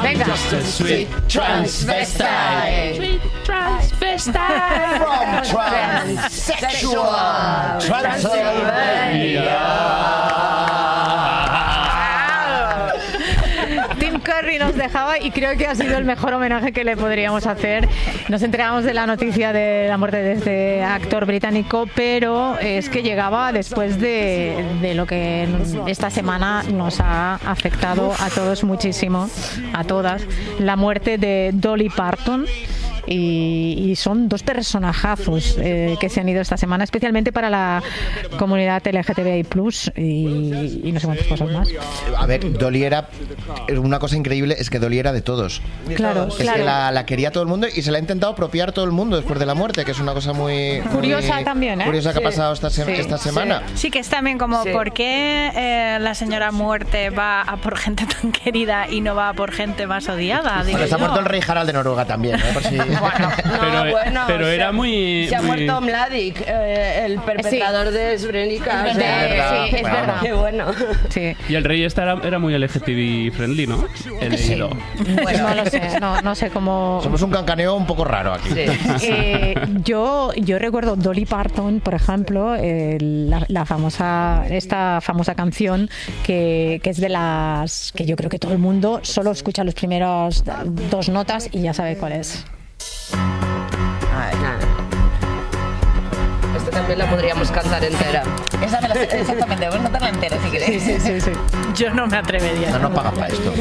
Venga. Just a sweet transvestite. Sweet transvestite. From transsexual Tim Curry nos dejaba y creo que ha sido el mejor homenaje que le podríamos hacer. Nos enteramos de la noticia de la muerte de este actor británico, pero es que llegaba después de lo que esta semana nos ha afectado a todos muchísimo, a todas, la muerte de Dolly Parton. Y son dos personajazos que se han ido esta semana, especialmente para la comunidad LGTBI+, y no sé cuántas cosas más. A ver, Dolly era... Una cosa increíble es que Dolly era de todos. Claro, es que la quería todo el mundo y se la ha intentado apropiar todo el mundo después de la muerte, que es una cosa muy... Curiosa muy también, ¿eh? Curiosa que ha pasado esta semana. Sí, que es también como, ¿por qué la señora muerte va a por gente tan querida y no va a por gente más odiada? Bueno, se ha muerto el rey Harald de Noruega también, ¿eh? Por si... pero era muy... Se ha muerto Mladic, el perpetrador de Srebrenica. Es verdad. Qué bueno. Sí. Y el rey era muy LGTBI friendly, ¿no? He leído. Bueno, no lo sé, no sé cómo... Somos un cancaneo un poco raro aquí. Yo recuerdo Dolly Parton, por ejemplo, esta famosa canción que es de las que yo creo que todo el mundo solo escucha los primeros dos notas y ya sabe cuál es. Esto también la podríamos cantar entera. Esa me la sé, exactamente, vamos a cantarla entera si queréis. Sí. Yo no me atrevería. No nos pagan para esto.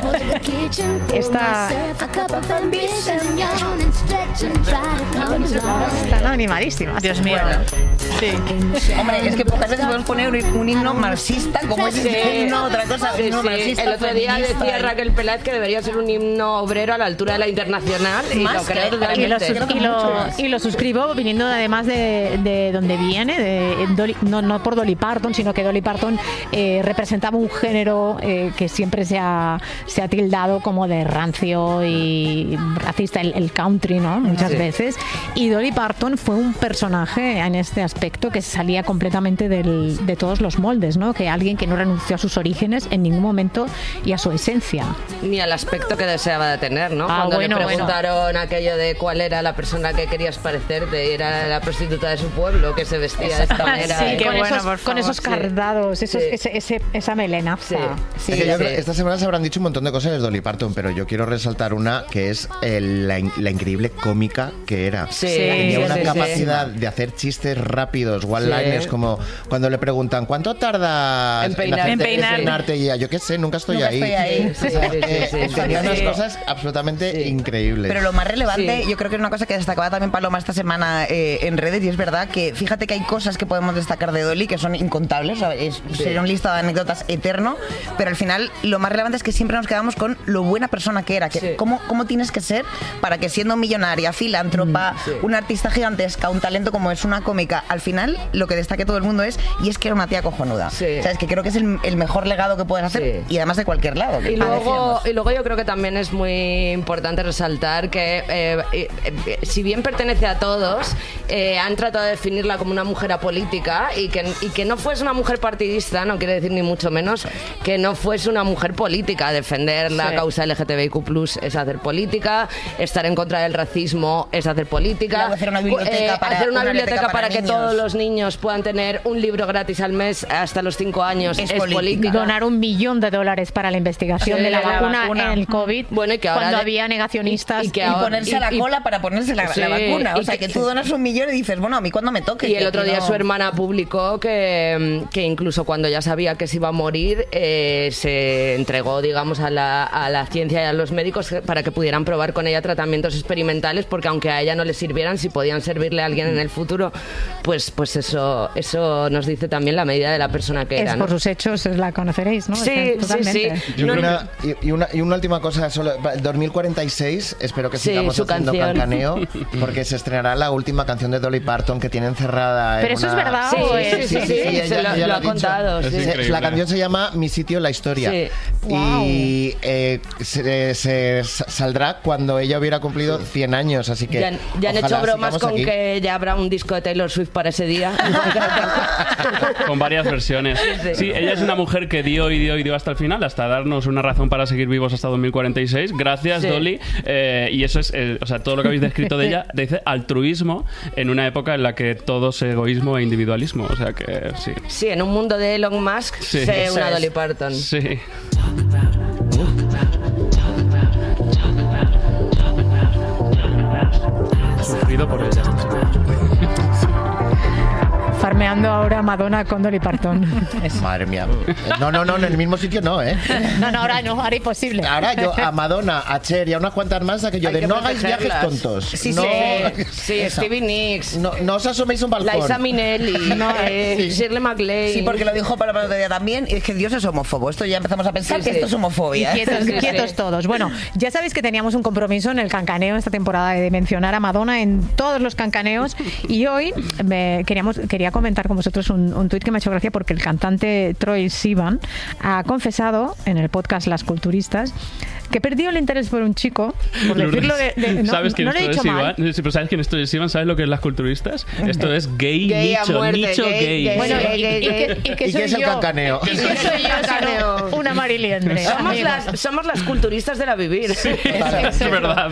Están animadísimas. Dios mío. Sí. Hombre, es que pocas veces podemos poner un himno marxista como es ese himno, otra cosa. Un himno marxista, el otro día feminista. decía Raquel Peláez que debería ser un himno obrero a la altura de la internacional. Y Más lo creo que- totalmente. Y lo suscribo viniendo además de donde viene, no por Dolly Parton, sino que Dolly Parton representaba un género que siempre se ha tildado como de rancio y racista, el country, ¿no? Muchas veces. Y Dolly Parton fue un personaje en este aspecto que salía completamente de todos los moldes, ¿no? Que alguien que no renunció a sus orígenes en ningún momento y a su esencia. Ni al aspecto que deseaba de tener, ¿no? Cuando le preguntaron aquello de cuál era la persona que querías parecerte, era la prostituta de su pueblo que se vestía de esta manera. Sí, qué con esos cardados, esa melena. Es que yo creo que esta semana se habrán dicho un montón de cosas de Dolly Parton, pero yo quiero resaltar una que es la increíble cómica que era. Tenía una capacidad de hacer chistes rápidos, one-liners, como cuando le preguntan ¿cuánto tarda en peinarte? Y yo qué sé, nunca estoy ahí. Tenía unas cosas absolutamente increíbles. Pero lo más relevante, yo creo que es una cosa que destacaba también Paloma esta semana en redes, y es verdad que fíjate que hay cosas que podemos destacar de Dolly que son incontables, sería un listado de anécdotas eterno, pero al final lo más relevante es que siempre nos quedamos con lo buena persona que era, que cómo tienes que ser para que siendo millonaria, filántropa, una artista gigantesca, un talento como es una cómica, al final lo que destaque todo el mundo es que era una tía cojonuda. ¿Sabes? Que creo que es el mejor legado que puedes hacer y además de cualquier lado. Y luego yo creo que también es muy importante resaltar que si bien pertenece a todos, han tratado de definirla como una mujer apolítica y que no fuese una mujer partidista, no quiere decir ni mucho menos que no fuese una mujer política. Defender la causa LGTBIQ+ es hacer política, estar en contra del racismo es hacer política, hacer una biblioteca para que niños. todos los niños puedan tener un libro gratis al mes hasta los 5 años es política. Donar $1 millón para la investigación de la vacuna en el COVID, bueno, y que ahora cuando había negacionistas, y ponerse a la cola para ponerse la vacuna. O sea, que tú donas $1 millón y dices, bueno, a mí cuando me toque. Y el otro día su hermana publicó que incluso cuando ya sabía que se iba a morir, se entregó, digamos, a la ciencia y a los médicos para que pudieran probar con ella tratamientos experimentales, porque aunque a ella no le sirvieran, si podían servirle a alguien en el futuro, pues eso nos dice también la medida de la persona que era, es ¿no? por sus hechos, la conoceréis, ¿no? Sí. Y una última cosa, solo 2046, espero que sigamos haciendo cancaneo, porque se estrenará la última canción de Dolly Parton que tiene encerrada. Pero eso es verdad. Sí, ¿o es? sí, ella lo ha dicho. contado. Es Sí. increíble. La canción se llama Mi sitio en la historia. Sí. Y se saldrá cuando ella hubiera cumplido 100 años, así que Ya han ojalá hecho bromas sigamos con aquí. que ya habrá un disco de Taylor Swift para ese día. Con varias versiones. Sí, ella es una mujer que dio hasta el final, hasta darnos una razón para seguir vivos hasta 2046. Gracias, Sí. Dolly. Y eso es, o sea, todo lo que habéis descrito de ella dice altruismo en una época en la que todo es egoísmo e individualismo. O sea que sí. Sí, en un mundo de Elon Musk, Sí. sé Eso una es. Dolly Parton. Sí. Sufrido por ella. Farmeando ahora Madonna con Dolly Parton. Madre mía. No, en el mismo sitio no, ¿eh? No, ahora imposible. Ahora yo a Madonna, a Cher y a unas cuantas más, aquello Hay de que no hagáis viajes protegerlas. tontos. Sí, no, Sí, Stevie Nicks, no os asoméis a un balcón. Liza Minnelli, Sí. Shirley MacLaine. Sí, porque lo dijo para el otro día también, y es que Dios es homófobo. Esto ya empezamos a pensar Sí, que sí. esto es Y homofobia. quietos, Sí, quietos sí. todos. Bueno, ya sabéis que teníamos un compromiso en el cancaneo esta temporada de mencionar a Madonna en todos los cancaneos y hoy quería comentar con vosotros un tuit que me ha hecho gracia porque el cantante Troye Sivan ha confesado en el podcast Las Culturistas que perdió el interés por un chico, por decirlo ¿Sabes quién no lo he es dicho Troye mal. Sivan? Sí, pero ¿sabes quién es Troye Sivan? ¿Sabes lo que es las culturistas? Esto es gay, Gay a nicho, muerte, nicho gay, gay. Bueno, Gay, gay, gay. y que ¿Y qué soy es el yo. cancaneo? Y que soy yo, Cancaneo. sino una mariliendre. Somos las culturistas de la vivir. Es verdad.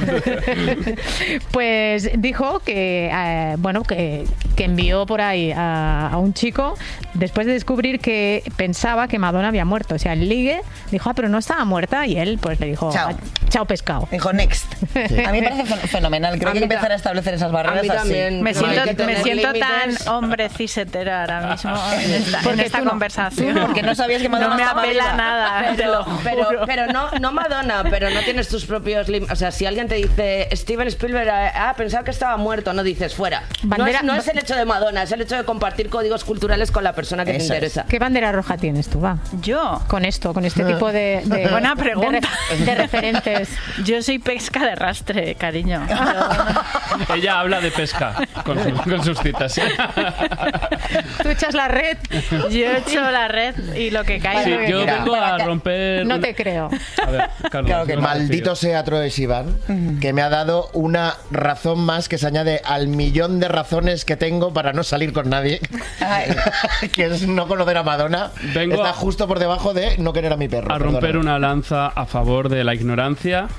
Pues dijo que que envió por ahí a un chico después de descubrir que pensaba que Madonna había muerto. O sea, el ligue dijo, pero no estaba muerta, y él pues le dijo, Chao. chao pescado. Dijo next. A mí me parece fenomenal. Creo A que hay mí que empezar a establecer esas barreras a mí así. también. Me No hay que siento tener tan límites. hombre cisetera ahora mismo en Porque esta tú no- conversación. tú porque no sabías que Madonna no me estaba apela viva. nada, te lo juro. Pero no Madonna, pero no tienes tus propios límites. O sea, si alguien te dice Steven Spielberg, pensaba que estaba muerto, no dices fuera. Bandera- no es el hecho de Madonna, es el hecho de compartir códigos culturales con la persona que te Eso es. interesa. ¿Qué bandera roja tienes tú, va? Yo, Con este tipo de Buena pregunta. de referentes. yo soy pesca de rastre, cariño. Ella habla de pesca con sus citas. ¿Sí? Tú echas la red. Yo he hecho la red y lo que cae. Sí, Bueno, yo mira, vengo a romper... No te creo. A ver, Carlos. Claro que no me Maldito fío. sea Troye Sivan, que me ha dado una razón más que se añade al millón de razones que tengo para no salir con nadie, Ay. que es no conocer a Madonna. Vengo Está a- justo por debajo de no querer a mi perro. A romper perdona. una lanza a favor de la ignorancia